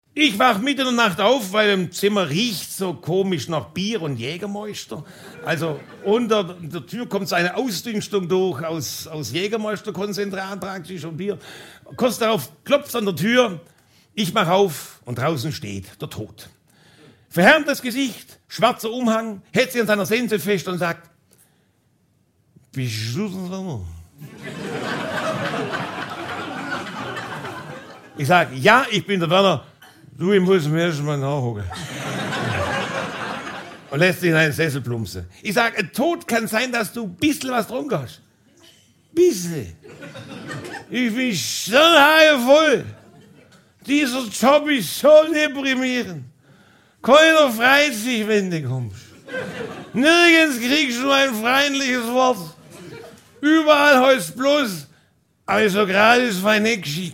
Ich wach mitten in der Nacht auf, weil im Zimmer riecht so komisch nach Bier und Jägermeister. Also unter der Tür kommt so eine Ausdünstung durch aus Jägermeisterkonzentrat praktisch und Bier. Kurz darauf klopft an der Tür, ich mach auf und draußen steht der Tod. Verhärmtes Gesicht, schwarzer Umhang, hält sich an seiner Sense fest und sagt, bist du denn? Ich sag, ja, ich bin der Werner. Du, ich muss mir erst mal nachgucken. Und lässt sich in einen Sessel plumpsen. Ich sag, Tod kann sein, dass du ein bisschen was getrunken hast. Bisschen. Ich bin schon voll. Dieser Job ist so deprimierend. Keiner freut sich, wenn du kommst. Nirgends kriegst du ein freundliches Wort. Überall heißt bloß, also gerade ist mein nicht geschickt.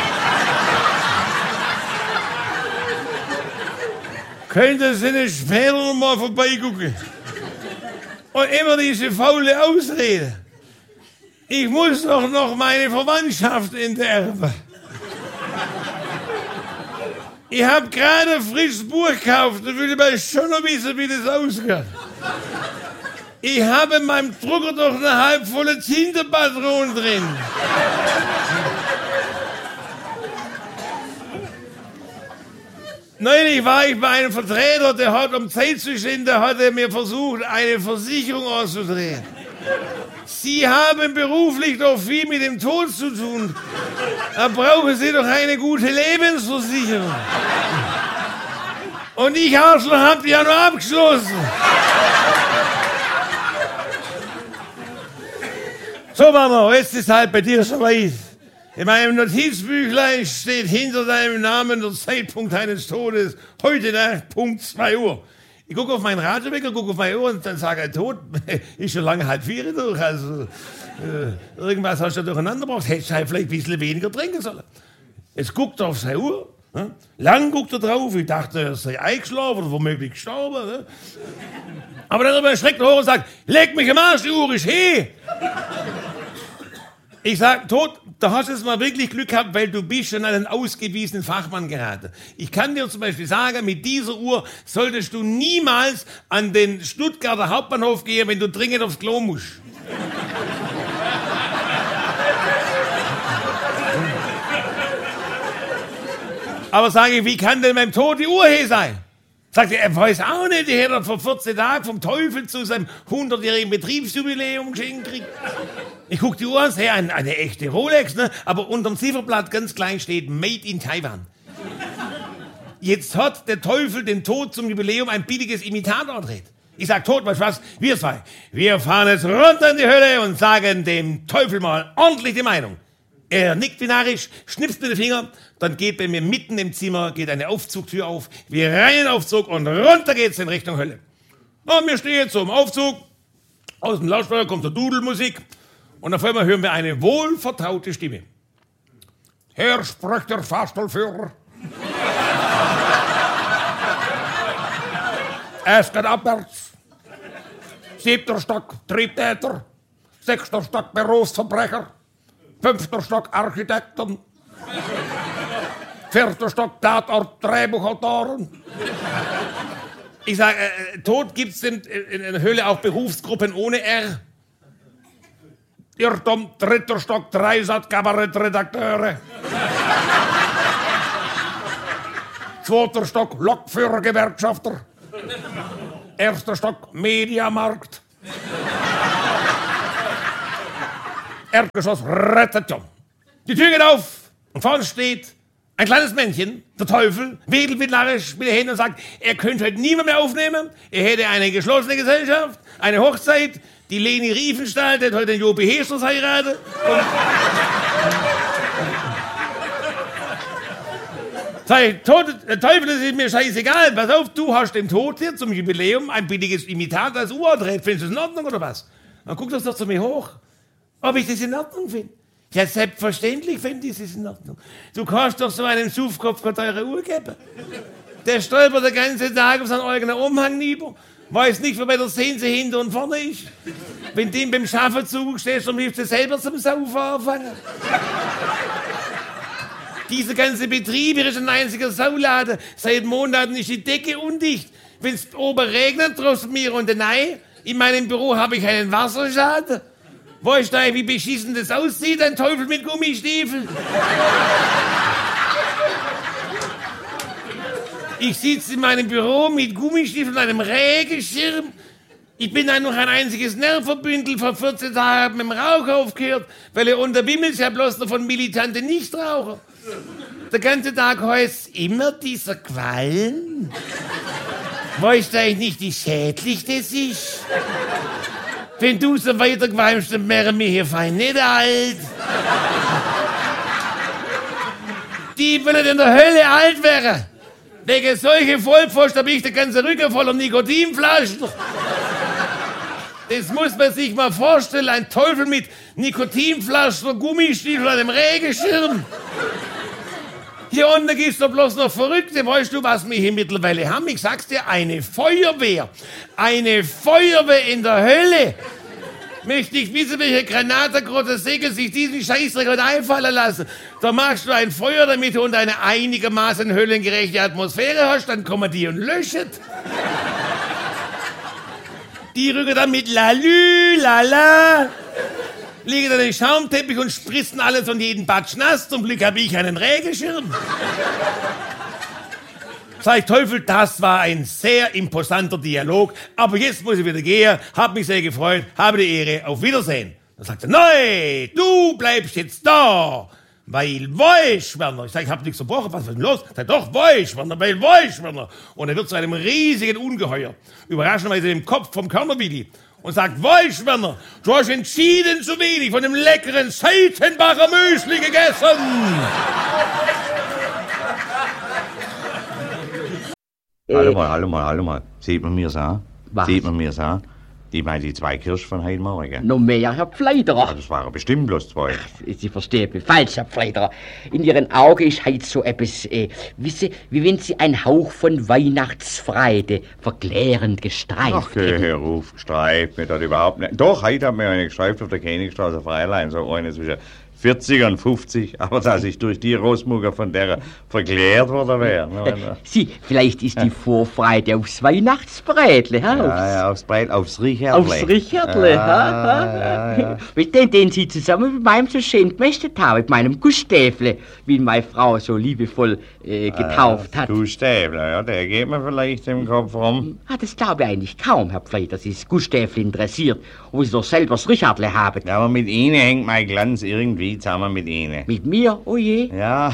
Könnte Sie nicht später noch mal vorbeigucken? Und immer diese faule Ausrede. Ich muss doch noch meine Verwandtschaft enterben. Ich hab gerade frisch Buch gekauft und will aber schon noch wissen, wie das ausgeht. Ich habe in meinem Drucker doch eine halbvolle Tintenpatrone drin. Neulich war ich bei einem Vertreter, der hat, um Zeit zu schinden, hat er mir versucht, eine Versicherung auszudrehen. Sie haben beruflich doch viel mit dem Tod zu tun. Da brauchen Sie doch eine gute Lebensversicherung. Und ich, Arschloch, hab die ja nur abgeschlossen. So, Mama, jetzt ist halt bei dir schon weit. In meinem Notizbüchlein steht hinter deinem Namen der Zeitpunkt deines Todes. Heute Nacht, Punkt 2 Uhr. Ich gucke auf meinen Radiowecker, gucke auf meine Uhr und dann sage ich, Tod, ist schon lange 3:30 durch. Also, irgendwas hast du durcheinander gebracht. Hättest du halt vielleicht ein bisschen weniger trinken sollen. Jetzt guckt er auf seine Uhr. Lang guckt er drauf. Ich dachte, er sei eingeschlafen oder womöglich gestorben. Aber dann erschreckt er hoch und sagt, leg mich am Arsch, die Uhr ist he. Ich sag, Tod, da hast du es mal wirklich Glück gehabt, weil du bist schon an einen ausgewiesenen Fachmann geraten. Ich kann dir zum Beispiel sagen, mit dieser Uhr solltest du niemals an den Stuttgarter Hauptbahnhof gehen, wenn du dringend aufs Klo musst. Aber sage ich, wie kann denn beim Tod die Uhr he sein? Sagt er weiß auch nicht, die hätte er vor 14 Tagen vom Teufel zu seinem 100-jährigen Betriebsjubiläum geschenkt gekriegt. Ich guck die Uhr an, sehe eine echte Rolex, ne? Aber unterm Zifferblatt ganz klein steht Made in Taiwan. Jetzt hat der Teufel dem Tod zum Jubiläum ein billiges Imitat gedreht. Ich sag, Tod, weißt du was? Wir zwei, wir fahren jetzt runter in die Hölle und sagen dem Teufel mal ordentlich die Meinung. Er nickt wie narrisch, schnipst mit den Fingern, dann geht bei mir mitten im Zimmer geht eine Aufzugtür auf, wir rein in den Aufzug und runter geht's in Richtung Hölle. Und wir stehen jetzt so im Aufzug, aus dem Lautsprecher kommt so Dudelmusik und auf einmal hören wir eine wohlvertraute Stimme. Herr spricht der Fahrstuhlführer. Es geht abwärts. 7. Stock Triebtäter, 6. Stock Berufsverbrecher. 5. Stock Architekten, 4. Stock Tatort Drehbuchautoren. Ich sage, Tod gibt's in der Höhle auch Berufsgruppen ohne R. Irrtum, 3. Stock Dreisat Kabarettredakteure. 2. Stock Lokführergewerkschafter. 1. Stock Mediamarkt. Erdgeschoss Rezeption. Die Tür geht auf und vorne steht ein kleines Männchen, der Teufel, wedelt mit narrisch mit den Händen und sagt, er könnte heute niemand mehr aufnehmen, er hätte eine geschlossene Gesellschaft, eine Hochzeit, die Leni Riefenstahl, der hat heute den Jobi Hesters heiratet. Sag, Teufel, das ist mir scheißegal, pass auf, du hast dem Tod hier zum Jubiläum ein billiges Imitat als Uhr gedreht, findest du das in Ordnung oder was? Dann guck das doch zu mir hoch. Ob ich das in Ordnung finde? Ja, selbstverständlich finde ich das in Ordnung. Du kannst doch so einen Schufkopf keine teure Uhr geben. Der stolpert den ganzen Tag auf seinen eigenen Umhang nieder, weiß nicht, wo bei der Sense hinter und vorne ist. Wenn du ihm beim Schaffen zugestehst, dann hilft er selber zum Saufen anfangen. Dieser ganze Betrieb ist ein einziger Sauladen. Seit Monaten ist die Decke undicht. Wenn's oben regnet, draußen mir und nein. In meinem Büro habe ich einen Wasserschaden. Weißt du, wie beschissen das aussieht, ein Teufel mit Gummistiefeln? Ich sitze in meinem Büro mit Gummistiefeln und einem Regenschirm. Ich bin dann noch ein einziges Nervenbündel. Vor 14 Tagen habe ich mit dem Rauch aufgehört, weil er unterwimmelt ja bloß noch von militanten Nichtraucher. Der ganze Tag heißt immer dieser Qualm. Weißt du eigentlich nicht, wie schädlich das ist? Wenn du so weiter qualmst, dann wären wir hier fein nicht alt. Die wollen in der Hölle alt werden. Wegen solche Vollpfosten habe ich den ganzen Rücken voller Nikotinflaschen. Das muss man sich mal vorstellen, ein Teufel mit Nikotinflaschen, Gummistiefeln und einem Regenschirm. Hier unten gibt's doch bloß noch Verrückte. Weißt du, was wir hier mittlerweile haben? Ich sag's dir, eine Feuerwehr. Eine Feuerwehr in der Hölle. Möchte ich wissen, welche Granatengrotte Segel sich diesen Scheißdreck heute einfallen lassen. Da machst du ein Feuer, damit du unter eine einigermaßen höllengerechte Atmosphäre hast, dann kommen die und löschen. Die rücken dann mit Lalü, Lala, liegen dann den Schaumteppich und spritzen alles und jeden Batsch nass. Zum Glück habe ich einen Regenschirm. Sag ich, Teufel, das war ein sehr imposanter Dialog. Aber jetzt muss ich wieder gehen. Hab mich sehr gefreut. Habe die Ehre. Auf Wiedersehen. Dann sagt er, nein, du bleibst jetzt da. Weil weißt, Werner. Ich sag, ich hab nichts verbrochen. Was ist denn los? Sag, doch, weißt, Werner, weil weißt, Werner. Und er wird zu einem riesigen Ungeheuer. Überraschenderweise im Kopf vom Körnerwilli. Und sagt, weißt, Werner, du hast entschieden zu wenig von dem leckeren Seitenbacher Müsli gegessen. Hallo mal. Sieht man mir's an? Was? Sieht man mir's an? Ich meine die 2 Kirschen von heute Morgen. Noch mehr, Herr Pfleiderer. Ja, das waren bestimmt bloß 2. Sie verstehen mich falsch, Herr Pfleiderer. In Ihren Augen ist heute so etwas, wie wenn Sie einen Hauch von Weihnachtsfreude verklärend gestreift Ach, geh her auf, streift mir das überhaupt nicht. Doch, heute hat mir eine gestreift auf der Königstraße Freilein, so eine zwischen 40 und 50, aber dass ich durch die Großmutter von der verklärt worden wäre. Sie, vielleicht ist die Vorfreude aufs Weihnachtsbrätle, ha? Ja, aufs Breit, aufs Richertle. Aufs Richertle, ja. Mit den Sie zusammen mit meinem so schön gemästet haben, mit meinem Gustäfle, wie meine Frau so liebevoll getauft hat. Gustäfle, ja, der geht mir vielleicht im Kopf rum. Das glaube ich eigentlich kaum, Herr Pfleider, dass Sie das Gustäfle interessiert, wo Sie doch selber das Richertle haben. Ja, aber mit Ihnen hängt mein Glanz irgendwie zusammen mit Ihnen. Mit mir? Oh je. Ja,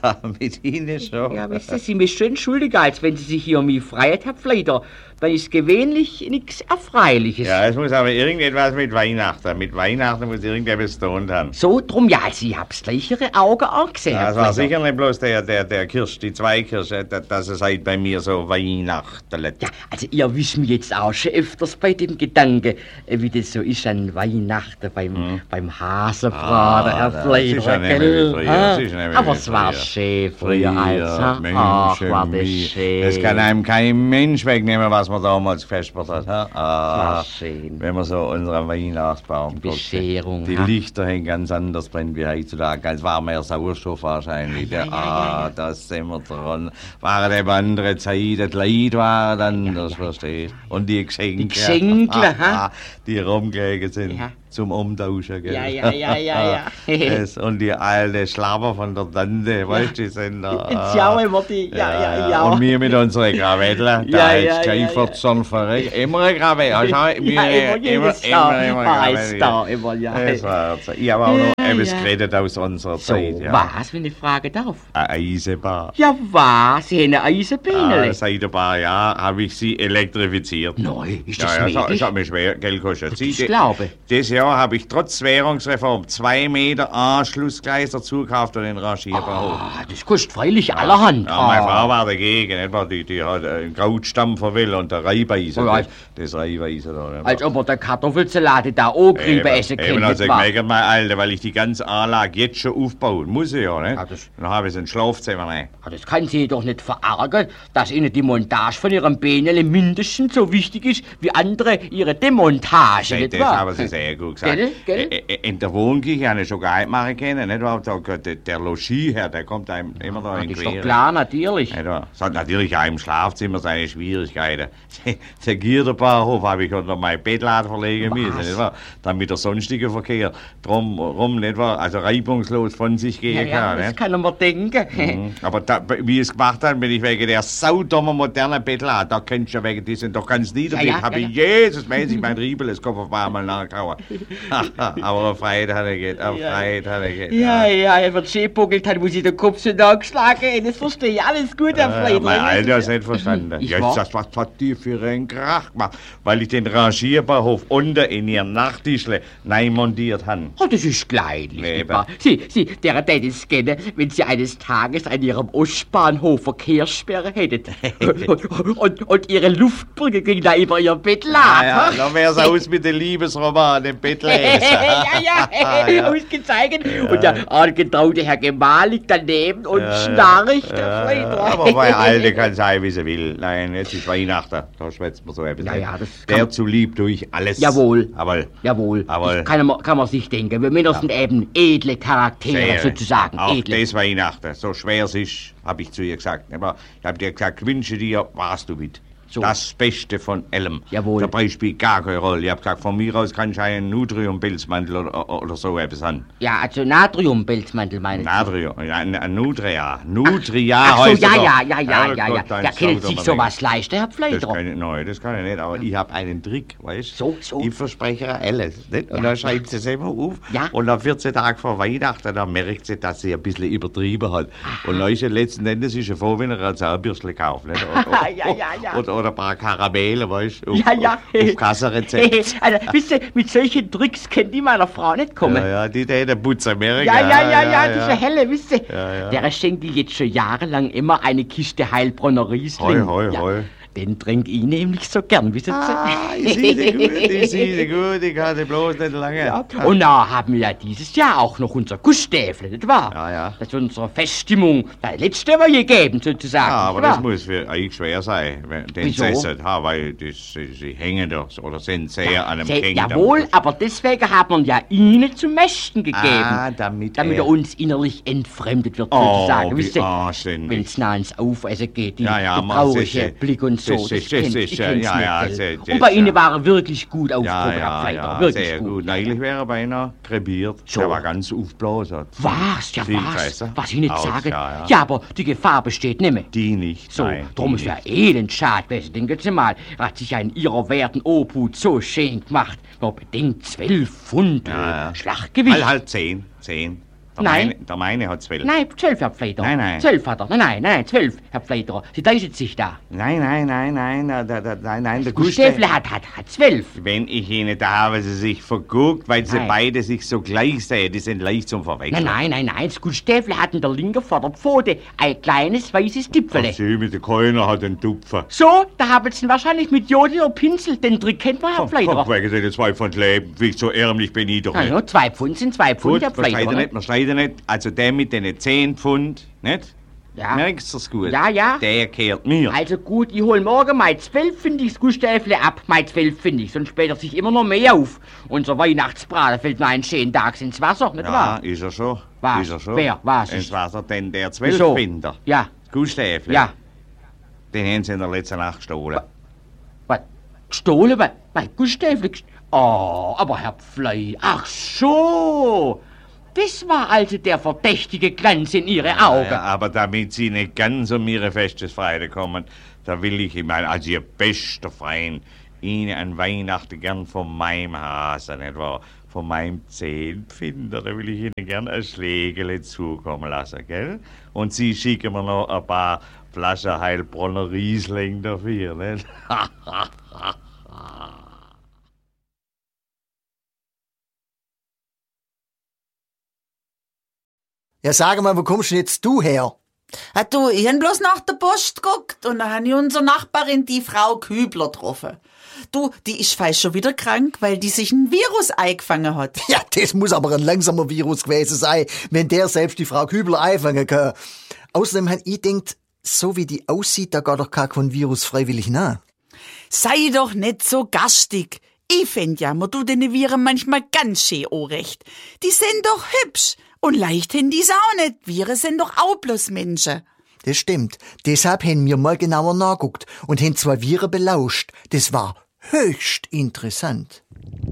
mit Ihnen schon. Ja, wissen Sie, mich schon entschuldigen, als wenn Sie sich hier um mich freuen, Herr Pfleider. Dann ist gewöhnlich nichts Erfreuliches. Ja, es muss aber irgendetwas mit Weihnachten. Mit Weihnachten muss irgendetwas zu tun haben. So, drum, ja, Sie hab's gleich Ihre Augen angesehen, Ja, Herr es war Pfleider. sicher nicht bloß der Kirsch, die 2 Kirsche, dass es halt bei mir so Weihnachten. Ja, also ihr wisst mich jetzt auch schon öfters bei dem Gedanke, wie das so ist an Weihnachten beim Hasenbraten, Herr das Pfleider, ist ja nicht mehr gell? wie früher, Ha? das ist nicht mehr Aber wie es war früher. schön früher als, ha? Ach, war das schön. Das kann einem kein Mensch wegnehmen, was man damals gefespert hat. Ha? War schön. Wenn man so unseren Weihnachtsbaum guckt. Bescherung, Die ha? Lichter hängen ganz anders brennen wie heutzutage. Als war mehr Sauerstoff wahrscheinlich. Ja. Das sind wir dran. Waren eben andere Zeiten, das Leid war dann, das verstehst. Und die Geschenke. Die Geschenke, ha? Die rumgelegen sind. Ja. Zum Umtauschen, gell? Ja. Das, und die alte Schlapper von der Tante, weißt du, die sind da. Jetzt ja immer die, ja. Und wir mit unseren Krawatten, da ist Schäfertson verreckt. Immer eine Krawatte. Immer jedes Jahr. Immer, ja. Das war, ich habe auch noch etwas geredet aus unserer So, Zeit. Ja. was, wenn ich fragen darf? Eine Eisenbahn. Ja, was? Sie haben eine Eisenbahn? Seit ein paar Jahren habe ich sie elektrifiziert. Nein, ist das Ja, möglich? das hat mir schwer Geld gekostet. Das glaube. Dieses Jahr habe ich trotz Währungsreform 2 Meter Anschlussgleis dazu gekauft und den Rangierbahnhof. Das kostet freilich allerhand. Ja, meine Frau war dagegen, etwa die hat einen Krautstampfer will und der Reibeisen. Ja. Das Reibeisen da. Als ob er der Kartoffelsalate da auch Griebe essen Eben könnte. hat sie gemeckert, meine Alte, weil ich die ganze Anlage jetzt schon aufbauen. Muss ich ja, ne? Ja, Dann habe ich so ein Schlafzimmer rein. Ja, das kann Sie doch nicht verärgern, dass Ihnen die Montage von Ihrem Bähnele mindestens so wichtig ist wie andere Ihre Demontage, nicht Das wahr? haben Sie sehr gut gesagt. Gell? In der Wohnküche habe ich schon gar nicht machen können, nicht wahr? Der Logis-Herr, der kommt einem immer da in Das ist doch Quere. klar, natürlich. Nicht wahr? Es hat natürlich auch im Schlafzimmer seine Schwierigkeiten. Der Gierderbahnhof habe ich unter mein Bettladen verlegen müssen, nicht wahr? Damit der sonstige Verkehr drumherum, nicht wahr? Also reibungslos von sich gehen Ja, kann. das nicht? kann man denken. Aber wie ich es gemacht habe, bin ich wegen der saudummer modernen Bettlade, da kennst du ja wegen diesen, doch ganz niederlich, habe ich Jesusmäßig mein Riebel, Kopf auf einmal nachgehauen. Aber eine Freude hat er geht, Ja, er wird schön buckelt, hat, muss ich den Kopf so nachgeschlagen. Das verstehe ich, alles gut, Herr Fleidler. Mein Alter ist nicht verstanden. Ich Jetzt war- sagst du, was hat die für einen Krach gemacht? Weil ich den Rangierbahnhof unten in ihren Nachttischle neu montiert habe. Oh, das ist kleinlich, Nee, nicht wahr? Sie, der täte es gerne, wenn Sie eines Tages an Ihrem Ostbahnhof Verkehrssperre hättet. und Ihre Luftbrücke ging da über Ihr Bett lag. Ja, dann wär's aus mit den Liebesroman im Bettleser. ja, ausgezeichnet. Und der angetraute Herr Gemahl liegt daneben und schnarcht, Herr Fleidler. Aber mein Alter kann sein, wie sie will. Nein, jetzt ist Weihnachten. Da schwätzt man so etwas. Ja, das kann Der man- zu lieb durch alles. Jawohl. Jawohl. Das kann man sich denken. Wir Männer sind eben edle Charaktere, sozusagen. Auch Edle. das Weihnachten, so schwer es ist, habe ich zu ihr gesagt. Aber ich habe dir gesagt, wünsche dir, warst du mit. So. Das Beste von allem. Jawohl. Der Preis spielt gar keine Rolle. Ich habe gesagt, von mir aus kann ich einen Natriumpilzmantel oder so etwas haben. Ja, also Natriumpelzmantel meinen Sie? Natrium, ja, ein Nutria. Nutria Ach so, heißt er doch. ja. Herrgott, ein Ja, kennt sich Saubermann. sowas leichter, Herr Das Fleidler. kann ich, nein, das kann ich nicht, aber ich habe einen Trick, weißt du? So. Ich verspreche ihr alles, nicht? Und dann schreibt sie es immer auf. Ja. Und am 14 Tage vor Weihnachten, dann merkt sie, dass sie ein bisschen übertrieben hat. Und dann ist sie letzten Endes ist sie froh, wenn er ein Zahnbürstchen kauft, nicht? Ja. Oder ein paar Karamelle, weißt du? Ja. Auf Kassenrezept. Also, wisst ihr, mit solchen Tricks kennt die meiner Frau nicht kommen. Ja, die täten Putz Amerika. Ja, diese Helle, wisst ihr. Ja. Der schenkt die jetzt schon jahrelang immer eine Kiste Heilbronner Riesling. Hoi. Den trink ich nämlich so gern, wissen Sie. Ich sehe sie gut, ich kann sie bloß nicht lange. Ja. Und da haben wir ja dieses Jahr auch noch unser Gusstäfle, nicht wahr? Ja. Das ist unsere Feststimmung, das letzte wir gegeben, sozusagen. Ja, aber nicht das wahr? muss für euch schwer sein, wenn den Wieso? zu essen, weil sie hängen doch oder sind sehr an einem King. Jawohl, aber deswegen hat man ja Ihnen zum Mästen gegeben. damit er uns innerlich entfremdet wird, Oh, sozusagen. wie Wisst ihr, anständig. wenn es nah ins Aufessen geht, die Ja, traurige sicher. Blick und so. Sicher, kennt- sicher, ich kenn's ja, nicht, gell? sicher, Und bei Ihnen sicher. war er wirklich gut aufgehoben, Herr Pfeiffer, Ja, wirklich sehr gut. gut. Neulich wäre er beinahe krepiert. So. Der war ganz aufgeblasen. Was? Ja, Viel was? Fresse. Was ich nicht Aus, sage. ja. Ja, aber die Gefahr besteht nicht mehr. Die nicht, So, nein. drum die ist ja nicht. elend schade gewesen. Denken Sie mal, er hat sich ja in Ihrer werten Obhut so schön gemacht. Nur bedingt 12 Pfund Ja. Schlachtgewicht. Halt 10. Nein. Der meine hat 12. Nein, 12, Herr Pfleiter. Nein. 12 hat er. Nein, 12, Herr Pfleiter. Sie täuschen sich da. Nein, der Guststäfle hat 12. Wenn ich Ihnen da habe, Sie sich verguckt, weil Sie Nein. beide sich so gleich sehen, die sind leicht zum Verwechseln. Nein. Das Guststäfle hat in der linken Vorderpfote ein kleines weißes Tipfele. Sie mit der Keiner hat einen Tupfer. So, da haben Sie ihn wahrscheinlich mit Jodel oder Pinsel. Den Trick kennt man, Herr Pfleiter. Wegen den 2 Pfund Leben, wie so ärmlich bin ich doch nicht. Also, 2 Pfund sind 2 Pfund, Gut, Herr Pfleiter. man schneidet nicht. Also der mit den 10 Pfund, nicht? Ja. Merkst du das gut? Ja. Der kehrt mir. Also gut, ich hol morgen mein 12 Pfündiges Guststäfle ab. Mein 12 Pfündig, sonst später sich immer noch mehr auf. Unser Weihnachtsbraten fällt nur einen schönen Tag ins Wasser, nicht Ja, wahr? ist er schon. Was? Ist er schon. Wer? Was Ins ist? Wasser, denn der Wieso? 12-Finder. Ja, Guststäfle. ja. Den haben sie in der letzten Nacht gestohlen. Was? Gestohlen? Bei Guststäfle? Oh, aber Herr Pflei, ach so. Das war also der verdächtige Glanz in Ihre Augen. Ja, aber damit Sie nicht ganz um Ihre Festesfreude kommen, da will ich Ihnen, also Ihr bester Freund, Ihnen an Weihnachten gern von meinem Hase, nicht wahr? Von meinem 10-Pfinder, da will ich Ihnen gern ein Schlägele zukommen lassen, gell? Und Sie schicken mir noch ein paar Flaschen Heilbronner Riesling dafür, nicht? Ja, sag mal, wo kommst denn jetzt du her? Du, ich hab bloß nach der Post geguckt und dann habe ich unsere Nachbarin, die Frau Kübler, getroffen. Du, die ist fast schon wieder krank, weil die sich ein Virus eingefangen hat. Ja, das muss aber ein langsamer Virus gewesen sein, wenn der selbst die Frau Kübler einfangen kann. Außerdem habe ich gedacht, so wie die aussieht, da geht doch kein Virus freiwillig nach. Sei doch nicht so gastig. Ich find ja, man tut den Viren manchmal ganz schön recht. Die sind doch hübsch. Und leicht sind die's auch nicht. Viren sind doch auch bloß Menschen. Das stimmt. Deshalb haben wir mal genauer nachgeguckt und haben 2 Viren belauscht. Das war höchst interessant.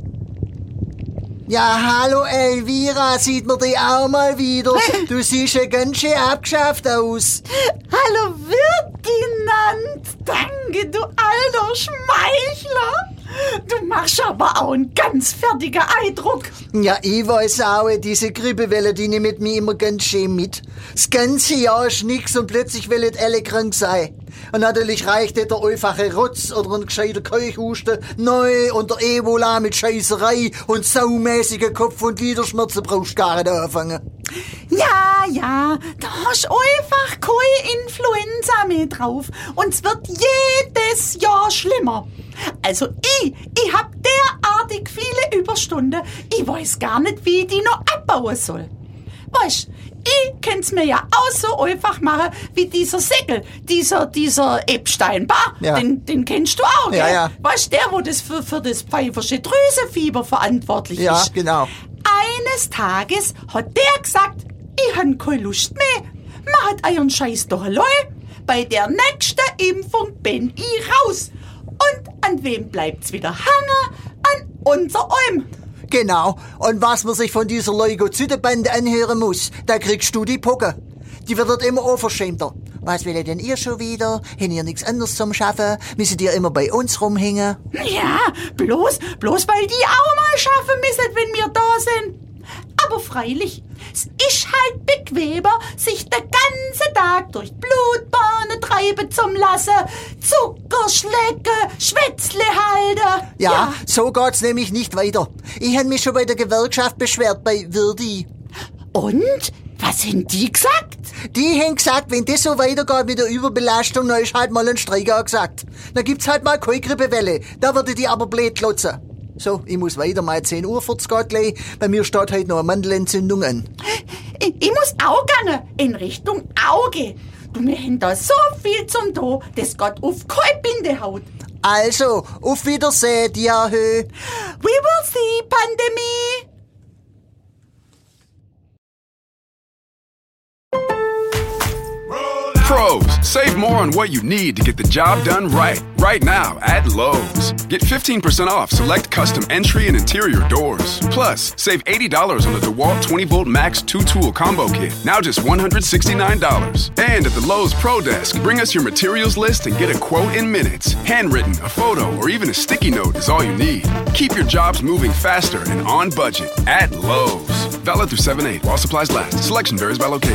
Ja, hallo Elvira, sieht man dich auch mal wieder? Du siehst ja ganz schön abgeschafft aus. Hallo Ferdinand. Danke, du alter Schmeichler. Du machst aber auch einen ganz fertigen Eindruck. Ja, ich weiß auch, diese Grippewelle, die nimmt mich immer ganz schön mit. Das ganze Jahr ist nix und plötzlich wollen alle krank sein. Und natürlich reicht nicht der einfache Rotz oder ein gescheiter Keuchhusten. Neu und der Ebola mit Scheißerei und saumäßigen Kopf- und Gliederschmerzen brauchst du gar nicht anfangen. Ja, da hast du einfach keine Influenza mehr drauf. Und es wird jedes Jahr schlimmer. Also ich hab derartig viele Überstunden, ich weiß gar nicht, wie ich die noch abbauen soll. Weißt, ich kann's mir ja auch so einfach machen, wie dieser Säckel, dieser Epstein, ja. Den kennst du auch, gell? Ja. Weißt, der, wo das für das pfeifersche Drüsenfieber verantwortlich ist. Ja, genau. Eines Tages hat der gesagt, ich han keine Lust mehr. Macht euren Scheiß doch allein. Bei der nächsten Impfung bin ich raus. Und an wem bleibt's wieder hangen? An unser Alm. Genau. Und was man sich von dieser Leukozytenbande anhören muss, da kriegst du die Pucke. Die wird dort immer unverschämter. Was will denn ihr schon wieder? Habt ihr nichts anderes zum Schaffen? Müsstet ihr immer bei uns rumhängen? Ja, bloß weil die auch mal schaffen müssen, wenn wir da sind. Aber freilich, es ist halt bequemer, sich den ganzen Tag durch Blutbahnen treiben zu lassen, Zucker schlecken, Schwätzle halten. Ja, so geht's nämlich nicht weiter. Ich hab mich schon bei der Gewerkschaft beschwert, bei Verdi. Und? Was haben die gesagt? Die haben gesagt, wenn das so weitergeht mit der Überbelastung, dann ist halt mal ein Streik angesagt. Dann gibt's halt mal keine Grippewelle. Da würde die aber blöd klotzen. So, ich muss weiter, mal 10 Uhr geht gleich. Bei mir steht heute noch eine Mandelentzündung an. Ich muss auch gerne in Richtung Auge. Du, wir haben da so viel zum tun, das geht auf keine Bindehaut. Also, auf Wiedersehen, Diahö. We will see, Pandemie. Pros, save more on what you need to get the job done right. Right now at Lowe's. Get 15% off select custom entry and interior doors. Plus, save $80 on the DeWalt 20-volt Max 2-tool combo kit. Now just $169. And at the Lowe's Pro Desk, bring us your materials list and get a quote in minutes. Handwritten, a photo, or even a sticky note is all you need. Keep your jobs moving faster and on budget at Lowe's. Valid through 7/8 while supplies last. Selection varies by location.